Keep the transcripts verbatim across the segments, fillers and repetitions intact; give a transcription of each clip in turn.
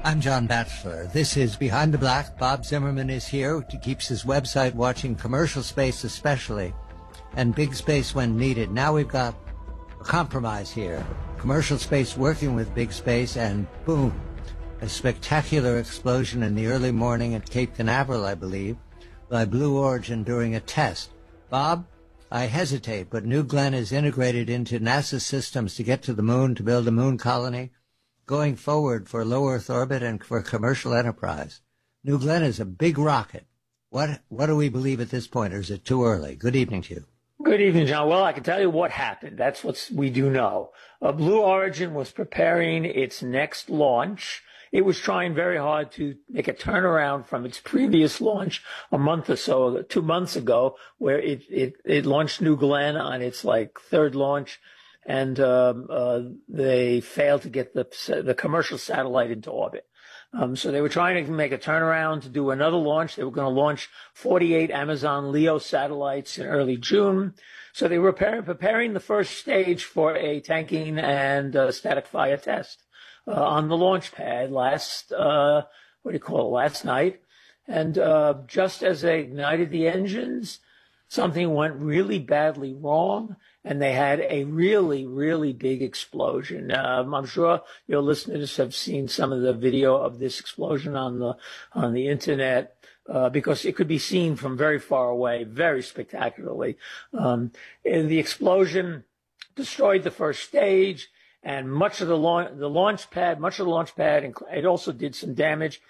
I'm John Batchelor. This is Behind the Black. Bob Zimmerman is here. He keeps his website watching commercial space especially, and big space when needed. Now we've got a compromise here. Commercial space working with big space, and boom, a spectacular explosion in the early morning at Cape Canaveral, I believe, by Blue Origin during a test. Bob, I hesitate, but New Glenn is integrated into NASA systems to get to the moon, to build a moon colony, going forward for low Earth orbit and for commercial enterprise. New Glenn is a big rocket. What what do we believe at this point, or is it too early? Good evening to you. Good evening, John. Well, I can tell you what happened. That's what we do know. Uh, Blue Origin was preparing its next launch. It was trying very hard to make a turnaround from its previous launch a month or so, two months ago, where it, it, it launched New Glenn on its like third launch. And um, uh, they failed to get the the commercial satellite into orbit. Um, so they were trying to make a turnaround to do another launch. They were going to launch forty-eight Amazon LEO satellites in early June. So they were preparing, preparing the first stage for a tanking and uh, static fire test uh, on the launch pad last, uh, what do you call it, last night. And uh, just as they ignited the engines, something went really badly wrong, and they had a really, really big explosion. Um, I'm sure your listeners have seen some of the video of this explosion on the on the internet, uh, because it could be seen from very far away, very spectacularly. Um, and the explosion destroyed the first stage, and much of the launch, the launch pad, much of the launch pad, and it also did some damage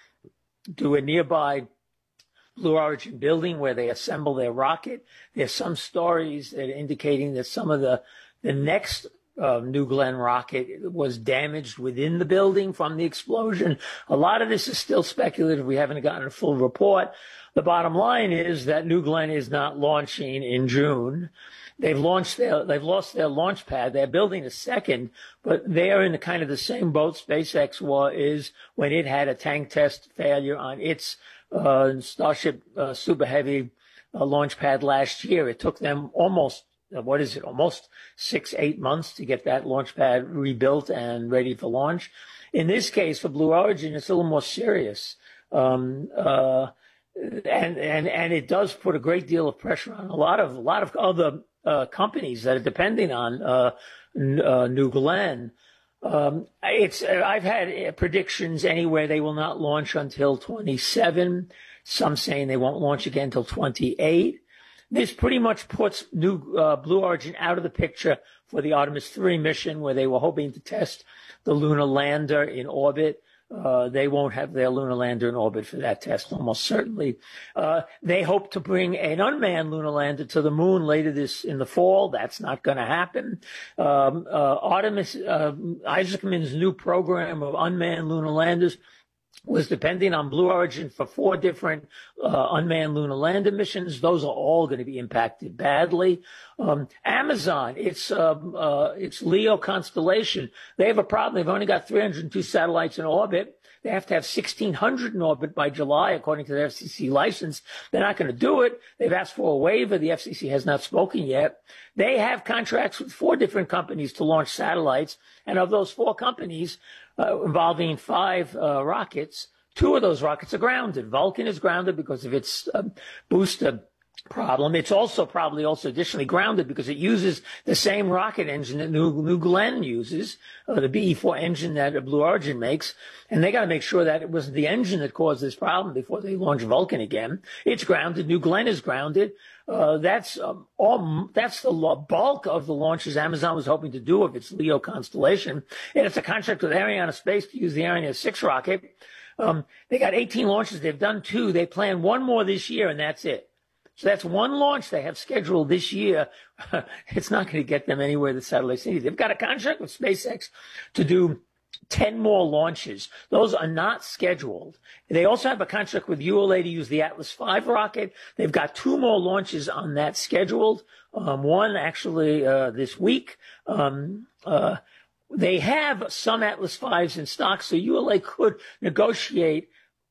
to a nearby Blue Origin building where they assemble their rocket. There's some stories that are indicating that some of the the next uh, New Glenn rocket was damaged within the building from the explosion. A lot of this is still speculative. We haven't gotten a full report. The bottom line is that New Glenn is not launching in June. They've launched their, they've lost their launch pad. They're building a second, but they are in the kind of the same boat SpaceX was when it had a tank test failure on its Uh, Starship uh, Super Heavy uh, launch pad last year. It took them almost, uh, what is it, almost six, eight months to get that launch pad rebuilt and ready for launch. In this case, for Blue Origin, it's a little more serious. Um, uh, and, and, and it does put a great deal of pressure on a lot of, a lot of other uh, companies that are depending on uh, n- uh, New Glenn. Um, it's, I've had predictions anywhere they will not launch until twenty-seven. Some saying they won't launch again until twenty-eight. This pretty much puts new, uh, Blue Origin out of the picture for the Artemis three mission, where they were hoping to test the lunar lander in orbit. Uh, they won't have their lunar lander in orbit for that test, almost certainly. Uh, they hope to bring an unmanned lunar lander to the moon later this in the fall. That's not going to happen. Um, uh, Artemis, uh, Isaacman's new program of unmanned lunar landers was depending on Blue Origin for four different uh, unmanned lunar lander missions. Those are all going to be impacted badly. Um, Amazon, it's um, uh, it's LEO constellation. They have a problem. They've only got three hundred two satellites in orbit. They have to have sixteen hundred in orbit by July, according to the F C C license. They're not going to do it. They've asked for a waiver. The F C C has not spoken yet. They have contracts with four different companies to launch satellites. And of those four companies, uh, involving five uh, rockets, two of those rockets are grounded. Vulcan is grounded because of its uh, booster problem. It's also probably also additionally grounded because it uses the same rocket engine that New, New Glenn uses, uh, the B E four engine that Blue Origin makes. And they got to make sure that it wasn't the engine that caused this problem before they launch Vulcan again. It's grounded. New Glenn is grounded. Uh, that's um, all. That's the bulk of the launches Amazon was hoping to do of its LEO constellation. And it's a contract with Ariane Space to use the Ariane six rocket. Um, they got eighteen launches. They've done two. They plan one more this year, and that's it. So that's one launch they have scheduled this year. It's not going to get them anywhere the satellites need. They've got a contract with SpaceX to do ten more launches. Those are not scheduled. They also have a contract with U L A to use the Atlas five rocket. They've got two more launches on that scheduled. Um, one actually uh, this week. Um, uh, they have some Atlas fives in stock, so U L A could negotiate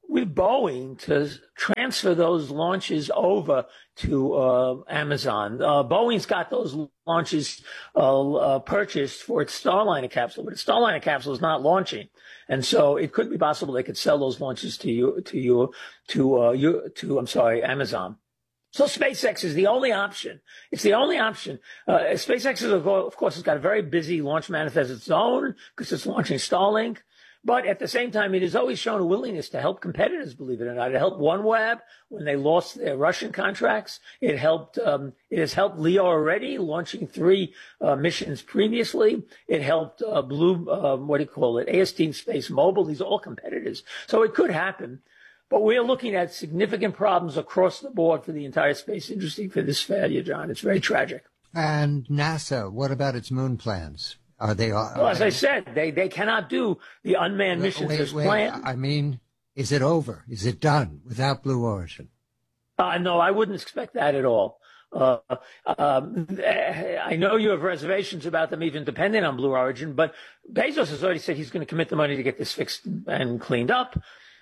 with Boeing to transfer those launches over to uh, Amazon. Uh, Boeing's got those launches uh, uh, purchased for its Starliner capsule, but its Starliner capsule is not launching, and so it could be possible they could sell those launches to you, to you, to uh, you, to I'm sorry, Amazon. So SpaceX is the only option. It's the only option. Uh, SpaceX, is, of course, has got a very busy launch manifest of its own because it's launching Starlink. But at the same time, it has always shown a willingness to help competitors, believe it or not. It helped OneWeb when they lost their Russian contracts. It helped. Um, it has helped Leo already, launching three uh, missions previously. It helped uh, Blue, uh, what do you call it, A S T Space Mobile. These are all competitors. So it could happen. But we're looking at significant problems across the board for the entire space industry for this failure, John. It's very tragic. And NASA, what about its moon plans? Are they? Are, well, as I said, they, they cannot do the unmanned missions wait, as wait, planned. I mean, is it over? Is it done without Blue Origin? Uh, no, I wouldn't expect that at all. Uh, um, I know you have reservations about them even depending on Blue Origin, but Bezos has already said he's going to commit the money to get this fixed and cleaned up.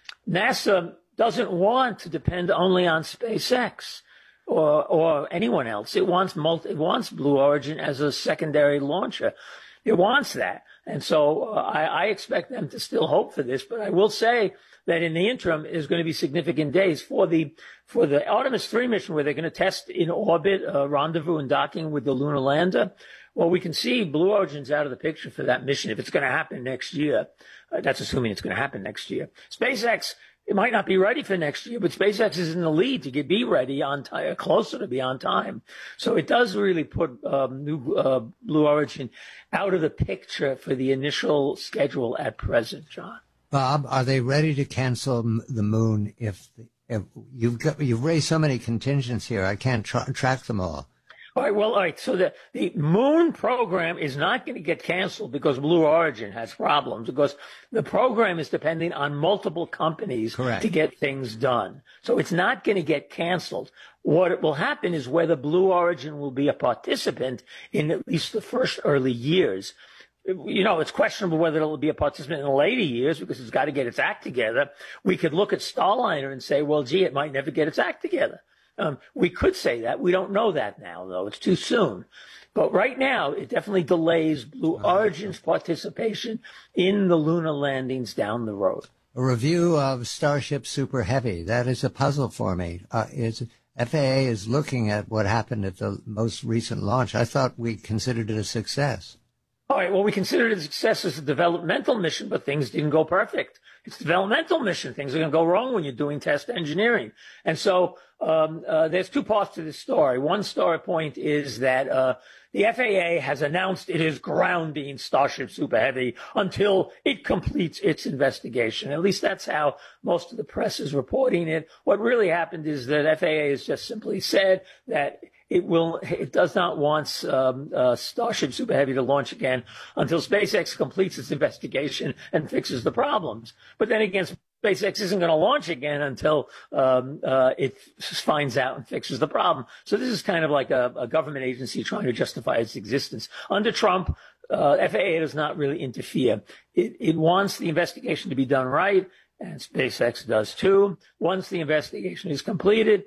NASA doesn't want to depend only on SpaceX or or anyone else. It wants multi, it wants Blue Origin as a secondary launcher. It wants that. And so uh, I, I expect them to still hope for this. But I will say that in the interim, there's going to be significant days for the for the Artemis three mission where they're going to test in orbit, uh, rendezvous and docking with the lunar lander. Well, we can see Blue Origin's out of the picture for that mission if it's going to happen next year. Uh, that's assuming it's going to happen next year. SpaceX, it might not be ready for next year, but SpaceX is in the lead to get be ready on time, closer to be on time. So it does really put um, new uh, Blue Origin out of the picture for the initial schedule at present, John. Bob, are they ready to cancel m- the moon if, if you've got you've raised so many contingents here? I can't tra- track them all. All right, well, all right, so the, the moon program is not going to get canceled because Blue Origin has problems, because the program is depending on multiple companies Correct. to get things done. So it's not going to get canceled. What will happen is whether Blue Origin will be a participant in at least the first early years. You know, it's questionable whether it'll be a participant in the later years because it's got to get its act together. We could look at Starliner and say, well, gee, it might never get its act together. Um, we could say that. We don't know that now, though. It's too soon. But right now, it definitely delays Blue Origin's participation in the lunar landings down the road. A review of Starship Super Heavy. That is a puzzle for me. Uh, is F A A is looking at what happened at the most recent launch. I thought we considered it a success. All right, well, we considered it a success as a developmental mission, but things didn't go perfect. It's a developmental mission. Things are going to go wrong when you're doing test engineering. And so um, uh, there's two parts to this story. One story point is that uh, the F A A has announced it is grounding Starship Super Heavy until it completes its investigation. At least that's how most of the press is reporting it. What really happened is that F A A has just simply said that It will. It does not want um, uh, Starship Super Heavy to launch again until SpaceX completes its investigation and fixes the problems. But then again, SpaceX isn't going to launch again until um, uh, it finds out and fixes the problem. So this is kind of like a, a government agency trying to justify its existence. Under Trump, uh, F A A does not really interfere. It, it wants the investigation to be done right, and SpaceX does too. Once the investigation is completed,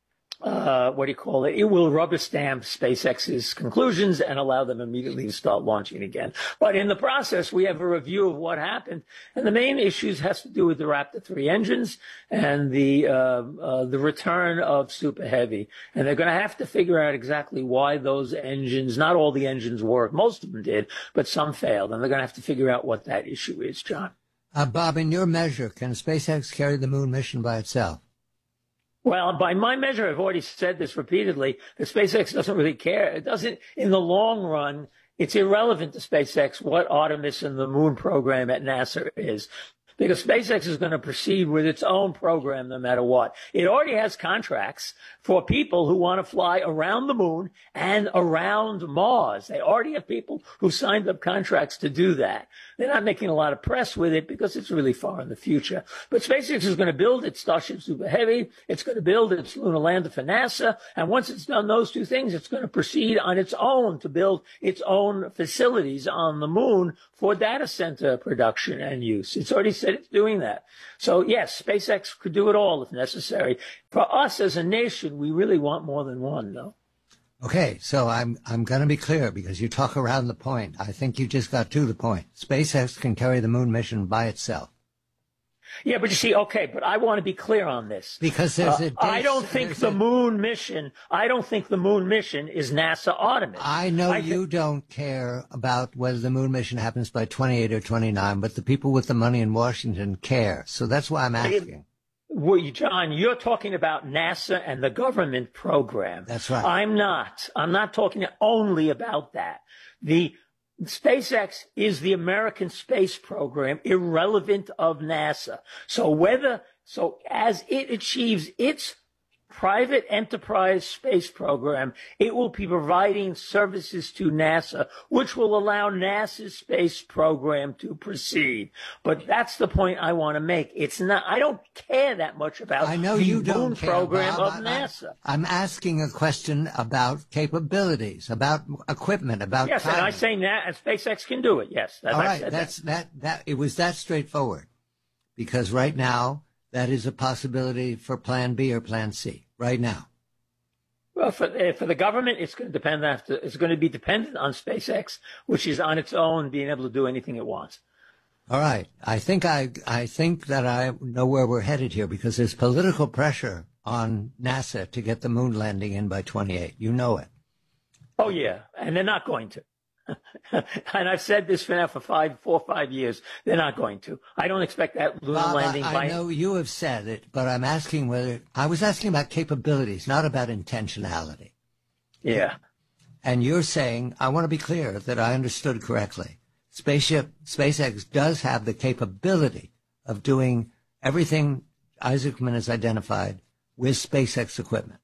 Uh, what do you call it? It will rubber stamp SpaceX's conclusions and allow them immediately to start launching again. But in the process, we have a review of what happened. And the main issues has to do with the Raptor three engines and the, uh, uh, the return of Super Heavy. And they're going to have to figure out exactly why those engines, not all the engines worked, most of them did, but some failed. And they're going to have to figure out what that issue is, John. Uh, Bob, in your measure, can SpaceX carry the moon mission by itself? Well, by my measure, I've already said this repeatedly, that SpaceX doesn't really care. It doesn't, in the long run, it's irrelevant to SpaceX what Artemis and the moon program at NASA is, because SpaceX is going to proceed with its own program no matter what. It already has contracts for people who want to fly around the moon and around Mars. They already have people who signed up contracts to do that. They're not making a lot of press with it because it's really far in the future. But SpaceX is going to build its Starship Super Heavy. It's going to build its lunar lander for NASA. And once it's done those two things, it's going to proceed on its own to build its own facilities on the moon for data center production and use. It's already said it's doing that. So, yes, SpaceX could do it all if necessary. For us as a nation, we really want more than one, though. Okay, so I'm I'm going to be clear because you talk around the point. I think you just got to the point. SpaceX can carry the moon mission by itself. Yeah, but you see, okay, but I want to be clear on this. Because there's a... Uh, I don't think the a, moon mission, I don't think the moon mission is NASA Artemis. I know I you th- don't care about whether the moon mission happens by twenty-eight or twenty-nine, but the people with the money in Washington care. So that's why I'm asking. Well, John, you're talking about NASA and the government program. That's right. I'm not. I'm not talking only about that. The SpaceX is the American space program, irrelevant of NASA. So whether, so as it achieves its private enterprise space program, it will be providing services to NASA, which will allow NASA's space program to proceed. But that's the point I want to make. It's not, I don't care that much about I know the you moon don't care, program Bob. of I, NASA. I'm asking a question about capabilities, about equipment, about Yes, timing. and I say that, and SpaceX can do it. Yes, that, All I right, said that's that. that. That it was that straightforward, because right now that is a possibility for Plan B or Plan C. Right now. Well, for uh, for the government, it's going to depend after it's going to be dependent on SpaceX, which is on its own being able to do anything it wants. All right, I think I I think that I know where we're headed here because there's political pressure on NASA to get the moon landing in by twenty-eight. You know it. Oh yeah, and they're not going to. And I've said this for now for five, four, five years. They're not going to. I don't expect that lunar Bob, landing. I, by... I know you have said it, but I'm asking whether I was asking about capabilities, not about intentionality. Yeah. And you're saying, I want to be clear that I understood correctly. Spaceship SpaceX does have the capability of doing everything Isaacman has identified with SpaceX equipment.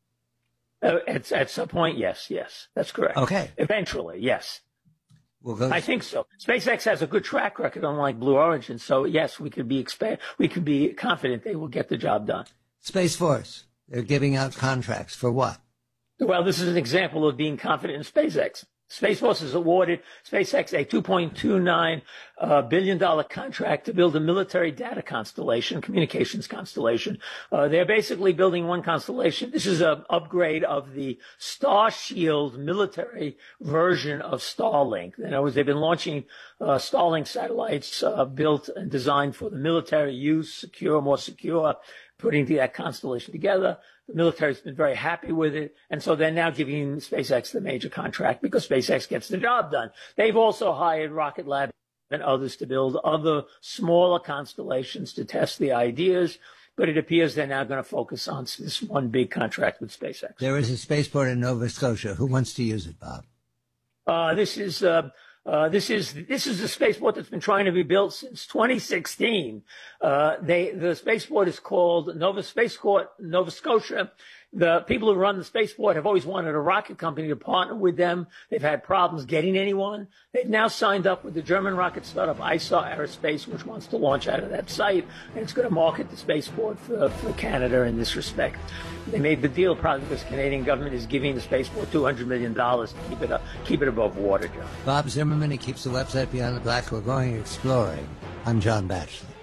Uh, at, at some point, yes, yes, that's correct. Okay. Eventually, yes. We'll go. I think so. SpaceX has a good track record, unlike Blue Origin. So yes, we could be expand. We could be confident they will get the job done. Space Force. They're giving out contracts for what? Well, this is an example of being confident in SpaceX. Space Force has awarded SpaceX a two point two nine uh, billion dollar contract to build a military data constellation, communications constellation. Uh, they're basically building one constellation. This is an upgrade of the Starshield military version of Starlink. In other words, they've been launching uh, Starlink satellites uh, built and designed for the military use, secure, more secure, putting that constellation together. The military's been very happy with it, and so they're now giving SpaceX the major contract because SpaceX gets the job done. They've also hired Rocket Lab and others to build other smaller constellations to test the ideas, but it appears they're now going to focus on this one big contract with SpaceX. There is a spaceport in Nova Scotia. Who wants to use it, Bob? Uh, this is... Uh, Uh, this is this is a spaceport that's been trying to be built since twenty sixteen. Uh, they the spaceport is called Nova Spaceport Nova Scotia. The people who run the spaceport have always wanted a rocket company to partner with them. They've had problems getting anyone. They've now signed up with the German rocket startup I S A R Aerospace, which wants to launch out of that site, and it's going to market the spaceport for, for Canada in this respect. They made the deal probably because the Canadian government is giving the spaceport two hundred million dollars to keep it up, keep it above water, John. Bob Zimmerman, he keeps the website Beyond the Black. We're going exploring. I'm John Batchelor.